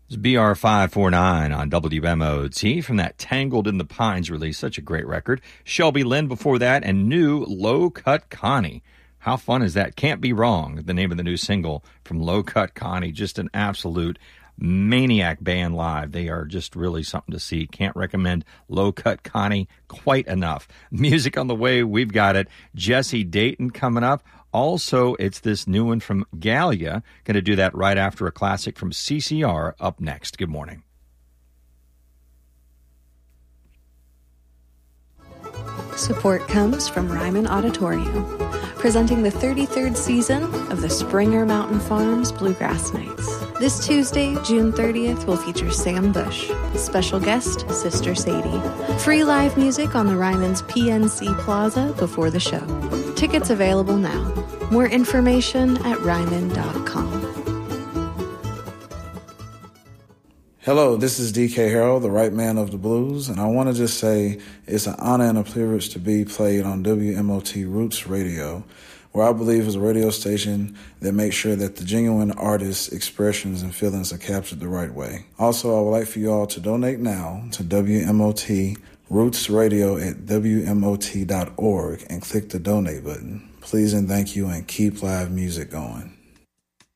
It's BR549 on WMOT from that Tangled in the Pines release. Such a great record. Shelby Lynn before that, and new Low Cut Connie. How fun is that? Can't Be Wrong, the name of the new single from Low Cut Connie. Just an absolute maniac band live. They are just really something to see. Can't recommend Low Cut Connie quite enough. Music on the way. We've got it. Jesse Dayton coming up. Also, it's this new one from Gallia. Going to do that right after a classic from CCR up next. Good morning. Support comes from Ryman Auditorium, presenting the 33rd season of the Springer Mountain Farms Bluegrass Nights. This Tuesday, June 30th, will feature Sam Bush, special guest Sister Sadie. Free live music on the Ryman's PNC Plaza before the show. Tickets available now. More information at ryman.com. Hello, this is D.K. Harrell, the right man of the blues, and I want to just say it's an honor and a privilege to be played on WMOT Roots Radio, where I believe is a radio station that makes sure that the genuine artist's expressions and feelings are captured the right way. Also, I would like for you all to donate now to WMOT Roots Radio at WMOT.org and click the donate button. Please and thank you, and keep live music going.